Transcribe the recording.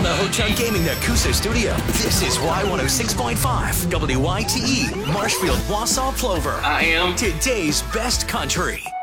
the Ho-Chunk Gaming Nakusa studio, this is Y106.5, WYTE, Marshfield, Wausau, Plover. I am today's best country.